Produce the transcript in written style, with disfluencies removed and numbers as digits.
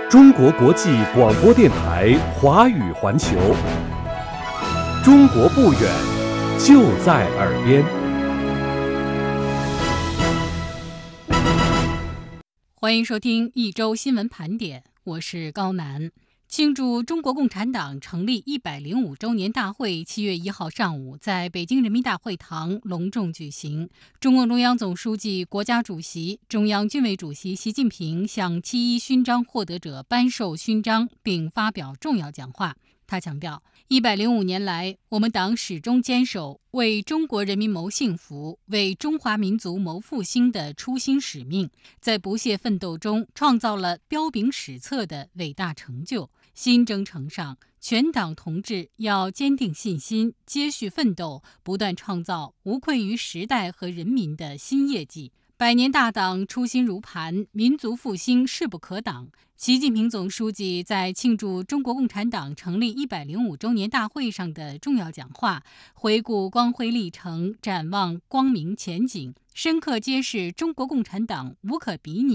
中国国际广播电台华语环球，中国不远，就在耳边。 欢迎收听一周新闻盘点，我是高楠。庆祝中国共产党成立105周年大会7月1号上午在北京人民大会堂隆重举行。中共中央总书记、国家主席、中央军委主席习近平向7·1勋章获得者颁授勋章并发表重要讲话。他强调，105年来，我们党始终坚守为中国人民谋幸福、为中华民族谋复兴的初心使命，在不懈奋斗中创造了彪炳史册的伟大成就。新征程上，全党同志要坚定信心，接续奋斗，不断创造无愧于时代和人民的新业绩。百年大党初心如磐，民族复兴势不可挡。习近平总书记在庆祝中国共产党成立105周年大会上的重要讲话，回顾光辉历程，展望光明前景，深刻揭示中国共产党无可比拟